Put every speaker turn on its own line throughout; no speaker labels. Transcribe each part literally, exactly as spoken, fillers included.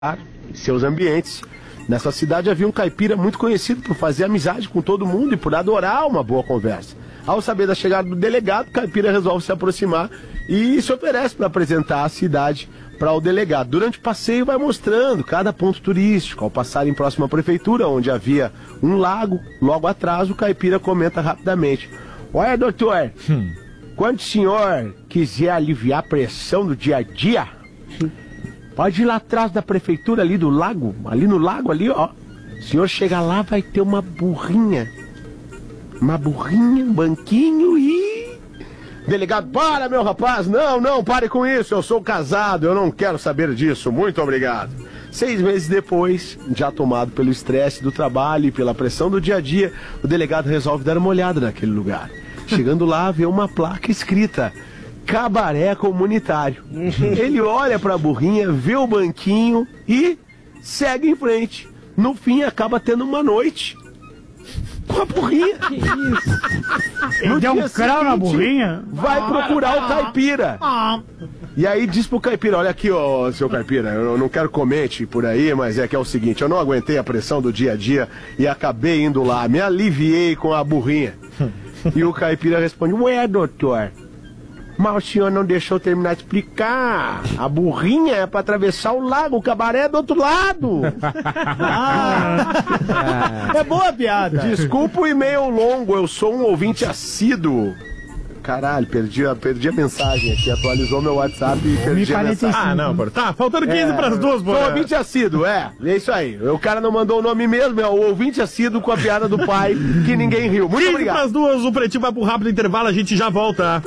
seus ambientes. Nessa cidade havia um caipira muito conhecido por fazer amizade com todo mundo e por adorar uma boa conversa. Ao saber da chegada do delegado, o caipira resolve se aproximar e se oferece para apresentar a cidade para o delegado. Durante o passeio vai mostrando cada ponto turístico. Ao passarem próximo à prefeitura, onde havia um lago, logo atrás o caipira comenta rapidamente: olha, doutor, hum. quando o senhor quiser aliviar a pressão do dia a dia, pode ir lá atrás da prefeitura, ali do lago, ali no lago, ali, ó. O senhor chega lá, vai ter uma burrinha. Uma burrinha, um banquinho e... Delegado, para, meu rapaz, não, não, pare com isso, eu sou casado, eu não quero saber disso, muito obrigado. Seis meses depois, já tomado pelo estresse do trabalho e pela pressão do dia a dia, o delegado resolve dar uma olhada naquele lugar. Chegando lá, vê uma placa escrita: cabaré comunitário. Ele olha pra burrinha, vê o banquinho e segue em frente. No fim, acaba tendo uma noite com a burrinha.
Que isso?
No
Ele deu um crau na
seguinte,
burrinha?
vai procurar o caipira. E aí diz pro caipira: olha aqui, ó, seu caipira, eu não quero comente por aí, mas é que é o seguinte, eu não aguentei a pressão do dia a dia e acabei indo lá, me aliviei com a burrinha. E o caipira responde: ué, doutor, mas o senhor não deixou terminar de explicar. A burrinha é pra atravessar o lago, o cabaré é do outro lado.
Ah, é boa a piada.
Desculpa o e-mail longo, eu sou um ouvinte assíduo. Caralho, perdi a, perdi a mensagem aqui, atualizou meu WhatsApp e perdi a mensagem.
Ah, não, pô, tá, faltando quinze é, pras duas, pô.
Sou ouvinte assíduo, é, é isso aí. O cara não mandou o nome mesmo, é o ouvinte assíduo com a piada do pai, que ninguém riu. Muito
quinze
obrigado.
pras duas, o Pretinho vai pro rápido intervalo, a gente já volta.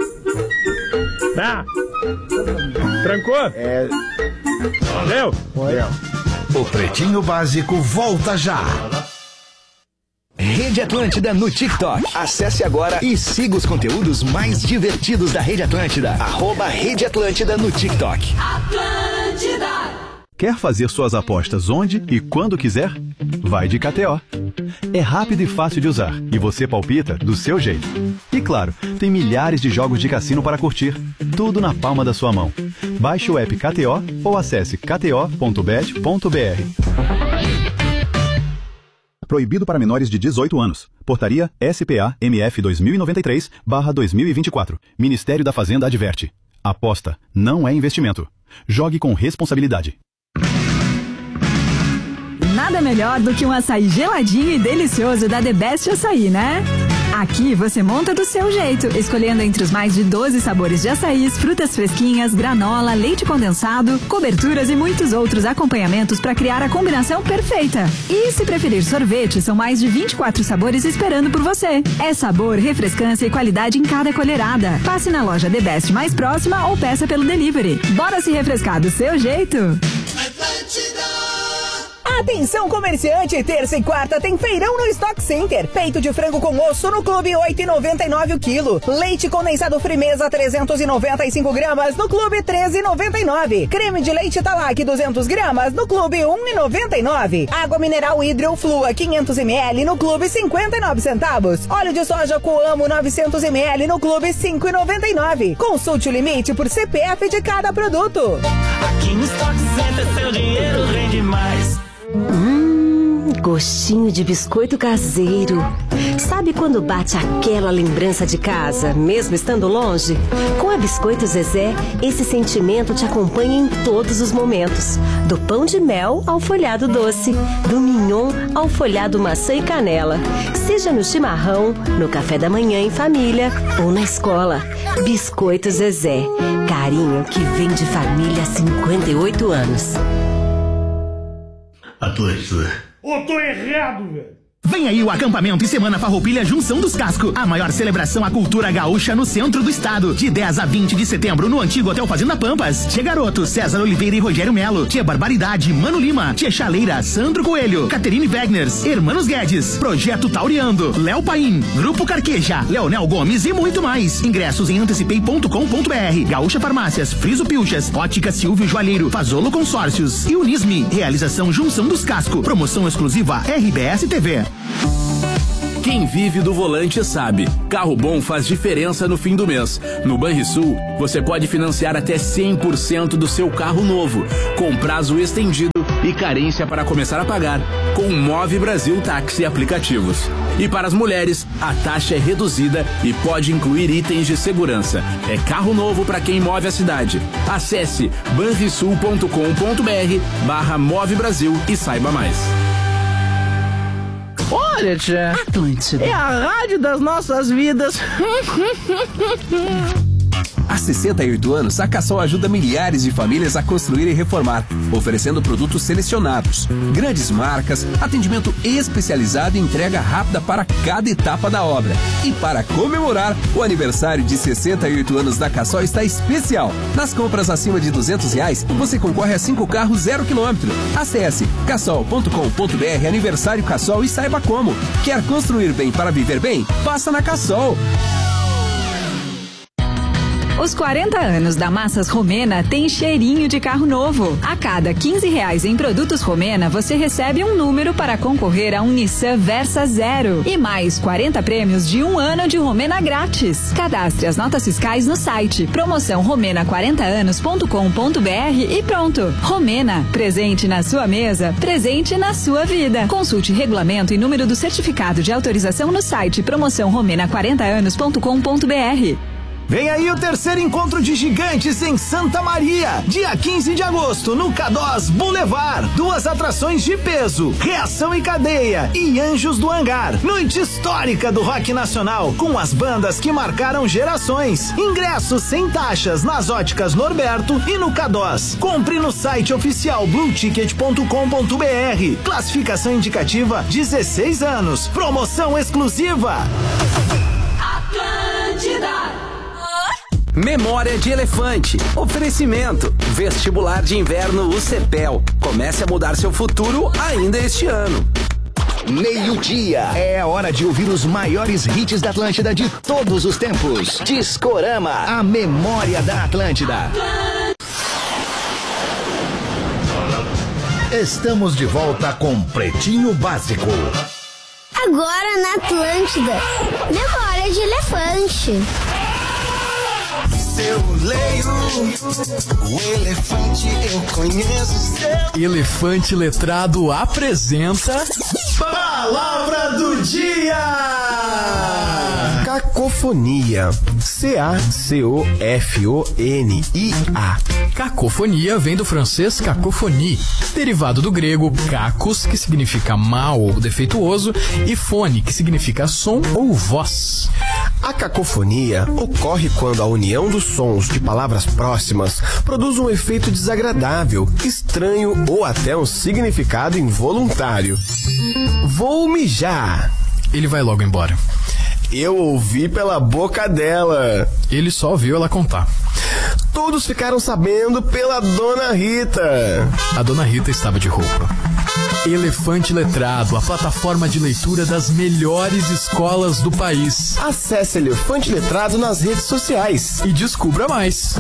Tá? Trancou?
É...
Deu?
Deu.
O Pretinho Básico volta já.
Rede Atlântida no TikTok. Acesse agora e siga os conteúdos mais divertidos da Rede Atlântida. Arroba Rede Atlântida no TikTok.
Atlântida.
Quer fazer suas apostas onde e quando quiser? Vai de K T O. É rápido e fácil de usar e você palpita do seu jeito. E claro, tem milhares de jogos de cassino para curtir. Tudo na palma da sua mão. Baixe o app K T O ou acesse k t o ponto bet ponto b r.
Proibido para menores de dezoito anos. Portaria S P A M F dois mil e noventa e três barra dois mil e vinte e quatro. Ministério da Fazenda adverte. Aposta não é investimento. Jogue com responsabilidade.
Nada melhor do que um açaí geladinho e delicioso da The Best Açaí, né? Aqui você monta do seu jeito, escolhendo entre os mais de doze sabores de açaís, frutas fresquinhas, granola, leite condensado, coberturas e muitos outros acompanhamentos para criar a combinação perfeita. E se preferir sorvete, são mais de vinte e quatro sabores esperando por você. É sabor, refrescância e qualidade em cada colherada. Passe na loja The Best mais próxima ou peça pelo delivery. Bora se refrescar do seu jeito!
Atenção comerciante, terça e quarta tem feirão no Stock Center. Peito de frango com osso no Clube oito reais e noventa e nove centavos o quilo. Leite condensado Frimeza trezentos e noventa e cinco gramas no Clube treze reais e noventa e nove centavos. Creme de leite Talac duzentas gramas no Clube um real e noventa e nove centavos. Água mineral Hidro Flua quinhentos mililitros no Clube cinquenta e nove centavos. Óleo de soja Coamo novecentos mililitros no Clube cinco reais e noventa e nove centavos. Consulte o limite por C P F de cada produto.
Aqui no Stock Center seu dinheiro rende mais.
Hum, gostinho de biscoito caseiro. Sabe quando bate aquela lembrança de casa, mesmo estando longe? Com a Biscoito Zezé, esse sentimento te acompanha em todos os momentos. Do pão de mel ao folhado doce, do mignon ao folhado maçã e canela. Seja no chimarrão, no café da manhã em família ou na escola. Biscoito Zezé, carinho que vem de família há cinquenta e oito anos.
Atlântida. Ô, tô errado, velho.
Vem aí o acampamento e Semana Farroupilha Junção dos Casco, a maior celebração à cultura gaúcha no centro do estado. De dez a vinte de setembro no antigo Hotel Fazenda Pampas. Tia Garoto, César Oliveira e Rogério Melo. Tia Barbaridade, Mano Lima. Tia Chaleira, Sandro Coelho. Caterine Wegners, Hermanos Guedes. Projeto Tauriando, Léo Paim, Grupo Carqueja, Leonel Gomes e muito mais. Ingressos em antecipei ponto com ponto b r. Gaúcha Farmácias, Friso Pilchas, Ótica Silvio Joalheiro, Fazolo Consórcios e Unisme. Realização Junção dos Casco. Promoção exclusiva R B S T V.
Quem vive do volante sabe. Carro bom faz diferença no fim do mês. No Banrisul, você pode financiar até cem por cento do seu carro novo, com prazo estendido e carência para começar a pagar, com o Move Brasil Táxi Aplicativos. E para as mulheres, a taxa é reduzida e pode incluir itens de segurança. É carro novo para quem move a cidade. Acesse banrisul ponto com ponto br barra Move Brasil e saiba mais.
Olha, tia. Atlântida. É a rádio das nossas vidas.
Há sessenta e oito anos, a Cassol ajuda milhares de famílias a construir e reformar, oferecendo produtos selecionados, grandes marcas, atendimento especializado e entrega rápida para cada etapa da obra. E para comemorar, o aniversário de sessenta e oito anos da Cassol está especial. Nas compras acima de duzentos reais, você concorre a cinco carros zero quilômetro. Acesse cassol ponto com ponto br aniversário Cassol e saiba como. Quer construir bem para viver bem? Passa na Cassol.
Os quarenta anos da Massas Romena tem cheirinho de carro novo. A cada quinze reais em produtos Romena, você recebe um número para concorrer a um Nissan Versa Zero. E mais quarenta prêmios de um ano de Romena grátis. Cadastre as notas fiscais no site promoção romena quarenta anos ponto com ponto br e pronto. Romena, presente na sua mesa, presente na sua vida. Consulte regulamento e número do certificado de autorização no site promoção romena quarenta anos ponto com ponto br.
Vem aí o terceiro encontro de gigantes em Santa Maria, dia quinze de agosto, no Cadós Boulevard. Duas atrações de peso, Reação e Cadeia e Anjos do Hangar. Noite histórica do rock nacional, com as bandas que marcaram gerações. Ingressos sem taxas nas óticas Norberto e no Cadós. Compre no site oficial blue ticket ponto com ponto br. Classificação indicativa dezesseis anos. Promoção exclusiva.
Atlântida.
Memória de Elefante. Oferecimento. Vestibular de Inverno U C P E L. Comece a mudar seu futuro ainda este ano.
Meio-dia. É a hora de ouvir os maiores hits da Atlântida de todos os tempos. Discorama, a memória da Atlântida.
Estamos de volta com Pretinho Básico.
Agora na Atlântida. Memória de Elefante.
Eu leio o elefante, eu conheço seu.
Elefante Letrado apresenta
Palavra do Dia.
Cacofonia. C A C O F O N I A.
Cacofonia vem do francês cacophonie, derivado do grego cacos, que significa mal ou defeituoso, e fone, que significa som ou voz.
A cacofonia ocorre quando a união dos sons de palavras próximas produz um efeito desagradável, estranho ou até um significado involuntário. Vou mijar.
Ele vai logo embora.
Eu ouvi pela boca dela.
Ele só ouviu ela contar.
Todos ficaram sabendo pela Dona Rita.
A Dona Rita estava de roupa. Elefante Letrado, a plataforma de leitura das melhores escolas do país.
Acesse Elefante Letrado nas redes sociais
e descubra mais.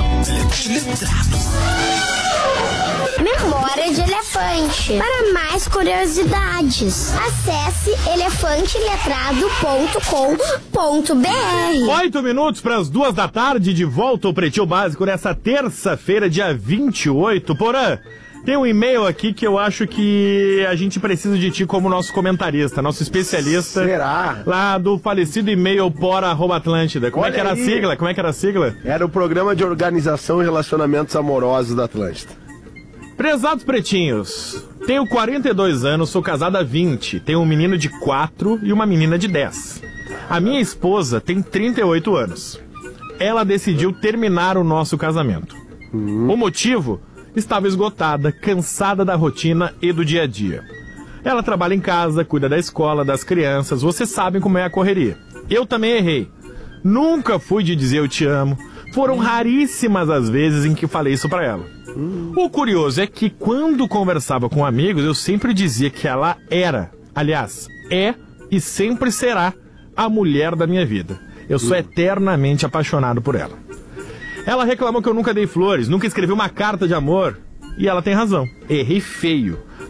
Memória de Elefante. Para mais curiosidades, acesse elefante letrado ponto com ponto br.
Oito minutos para as duas da tarde, de volta ao Pretinho Básico nessa terça-feira, dia vinte e oito. Porã, tem um e-mail aqui que eu acho que a gente precisa de ti como nosso comentarista, nosso especialista.
Será?
Lá do falecido e-mail pora arroba Atlântida. Como Olha é que era aí. a sigla? Como é que era a sigla?
Era o Programa de Organização e Relacionamentos Amorosos da Atlântida.
Prezados pretinhos, tenho quarenta e dois anos, sou casada há vinte, tenho um menino de quatro e uma menina de dez. A minha esposa tem trinta e oito anos. Ela decidiu terminar o nosso casamento. Hum. O motivo? Estava esgotada, cansada da rotina e do dia a dia. Ela trabalha em casa, cuida da escola, das crianças, vocês sabem como é a correria. Eu também errei. Nunca fui de dizer eu te amo. Foram raríssimas as vezes em que falei isso pra ela. Hum. O curioso é que quando conversava com amigos, eu sempre dizia que ela era, aliás, é e sempre será a mulher da minha vida. Eu sou hum. eternamente apaixonado por ela. Ela reclamou que eu nunca dei flores, nunca escrevi uma carta de amor. E ela tem razão. Errei feio.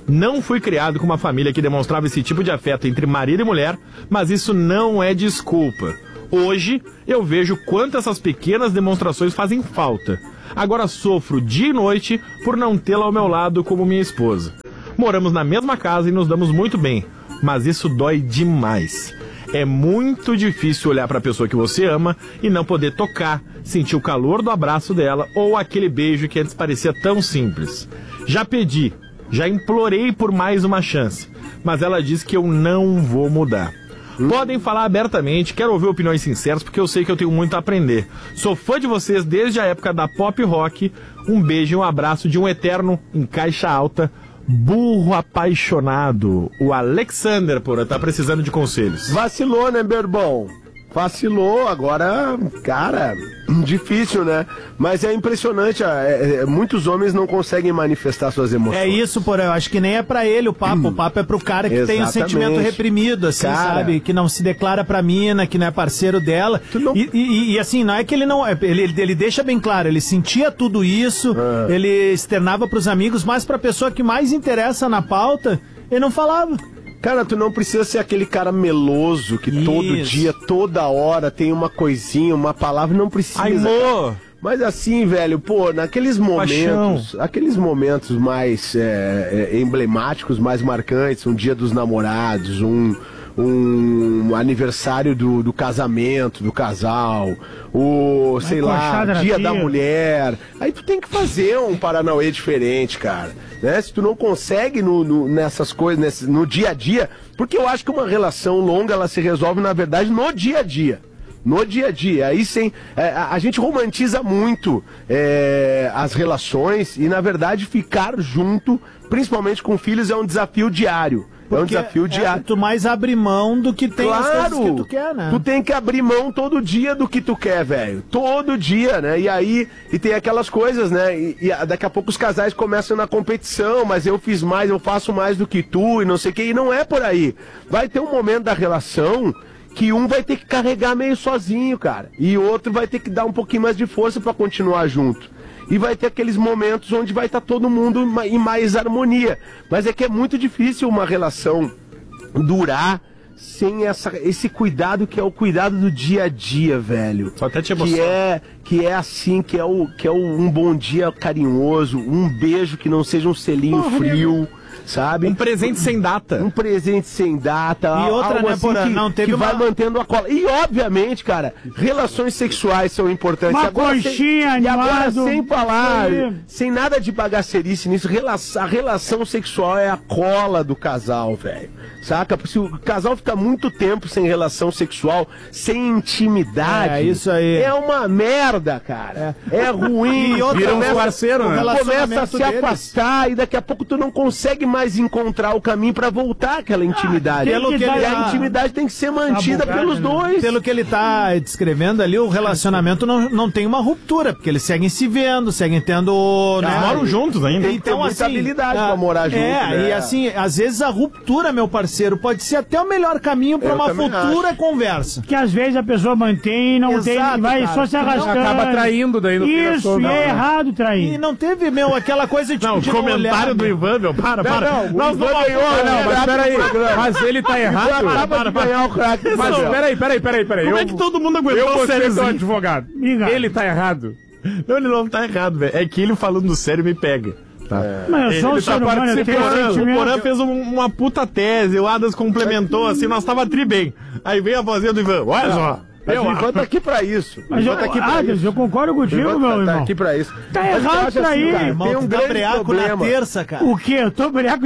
Não fui criado com uma família que demonstrava esse tipo de afeto entre marido e mulher, mas isso não é desculpa. Hoje, eu vejo quanto essas pequenas demonstrações fazem falta. Agora sofro dia e noite por não tê-la ao meu lado como minha esposa. Moramos na mesma casa e nos damos muito bem, mas isso dói demais. É muito difícil olhar para a pessoa que você ama e não poder tocar, sentir o calor do abraço dela ou aquele beijo que antes parecia tão simples. Já pedi, já implorei por mais uma chance, mas ela diz que eu não vou mudar. Podem falar abertamente, quero ouvir opiniões sinceras porque eu sei que eu tenho muito a aprender. Sou fã de vocês desde a época da pop rock. Um beijo e um abraço de um eterno em caixa alta, burro apaixonado. O Alexander, porra, tá precisando de conselhos.
Vacilou, né, meu irmão? Vacilou, agora, cara, difícil, né? Mas é impressionante, é, é, muitos homens não conseguem manifestar suas emoções.
É isso, porra, eu acho que nem é pra ele o papo, o papo é pro cara que tem o sentimento reprimido, assim,
Cara.
sabe? Que não se declara pra mina, que não é parceiro dela.
Não...
E, e, e assim, não é que ele não... Ele, ele deixa bem claro, ele sentia tudo isso,
Ah.
ele externava pros amigos, mas pra pessoa que mais interessa na pauta, ele não falava.
Cara, tu não precisa ser aquele cara meloso que
Isso.
todo dia, toda hora tem uma coisinha, uma palavra, não precisa.
Ai, amor.
Mas assim, velho, pô, naqueles momentos,
Paixão.
aqueles momentos mais é, é, emblemáticos, mais marcantes, um dia dos namorados, um, um aniversário do, do casamento, do casal, o, sei lá,
encoxada na
dia
tia.
da mulher, aí tu tem que fazer um Paranauê diferente, cara. Né? Se tu não consegue no, no- nessas coisas, nesse- no dia a dia, porque eu acho que uma relação longa, ela se resolve, na verdade, no dia a dia. No dia a dia. Aí sem. é, a, a gente romantiza muito é, as relações e, na verdade, ficar junto, principalmente com filhos, é um desafio diário. É um
Porque
desafio
é,
diário.
tu mais abre mão do que tem as coisas que tu quer, né?
Tu tem que abrir mão todo dia do que tu quer, velho. Todo dia, né? E aí, e tem aquelas coisas, né? E, e a- daqui a pouco os casais começam na competição, mas eu fiz mais, eu faço mais do que tu e não sei o que. E não é por aí. Vai ter um momento da relação que um vai ter que carregar meio sozinho, cara. E o outro vai ter que dar um pouquinho mais de força pra continuar junto. E vai ter aqueles momentos onde vai estar todo mundo ma- em mais harmonia. Mas é que é muito difícil uma relação durar sem essa, esse cuidado que é o cuidado do dia a dia, velho.
Só até te
que
emociona.
é que é assim, que é o que é o, um bom dia carinhoso, um beijo que não seja um selinho frio, sabe?
Um presente sem data.
Um presente sem data.
E outra,
algo
né,
assim
Porã,
que,
não teve
que vai
uma-
mantendo a cola. E obviamente, cara, relações sexuais são importantes.
Uma
Agora, sem-
conchinha,
E agora
animado.
sem falar,
Aí.
sem nada de bagacerice nisso, rela- a relação sexual é a cola do casal, velho. Saca? Se o casal fica muito tempo sem relação sexual, sem intimidade,
É, isso aí.
é uma merda, cara. É, ruim.
E outra,
Vira um
começa-
parceiro,
o
né?
relacionamento
Começa a se
deles.
afastar e daqui a pouco tu não consegue mais encontrar o caminho pra voltar àquela intimidade.
pelo que
e
ele-
a intimidade tem que ser mantida
Abogado,
pelos
né?
dois.
Pelo que ele tá descrevendo ali, o relacionamento não, não tem uma ruptura, porque eles seguem se vendo, seguem tendo...
Eles
né?
moram juntos ainda.
Tem que ter muita habilidade pra morar junto,
É,
né?
e assim, às vezes a ruptura, meu parceiro, pode ser até o melhor caminho pra
Eu
uma
também
futura conversa.
Que às vezes a pessoa mantém e não
Exato,
tem, vai
cara.
só se arrastando.
Acaba traindo daí no fim das
Isso,
contas,
e é
né?
errado trair.
E não teve, meu, aquela coisa de
Não, o comentário do Ivan, meu, para, para.
Não, o
Nós
Ivan
vamos-
ganhou,
Ah, não,
né?
mas peraí,
Programa.
mas ele tá errado.
Acaba de ganhar o craque. do
Mas
Gabriel.
peraí, peraí, peraí, peraí.
Como
eu,
é que todo mundo
eu
aguentou
vou
o
ser teu
sériozinho?
advogado.
Obrigado.
Ele tá errado.
Não, ele não tá errado, velho. É que ele falando sério me pega. Tá?
Mas eu sou um
Ele
ser
tá
humano, eu tenho
participando. O
sentimento.
Porã fez um- uma puta tese, o Adas complementou, assim, nós tava tri bem. Aí vem a vozinha do Ivan, olha só.
Mas
Eu
o Ivan
acho.
tá aqui pra isso. O
Mas
Ivan
eu,
tá aqui pra
Adams,
isso.
eu concordo
O
contigo,
Ivan
meu
tá, tá
irmão.
aqui pra isso.
Tá
Mas eu
errado
acho
trair,
cara,
Irmão,
tem um
tu dá
grande
breaco
problema.
na terça, cara.
O quê? Eu tô breaco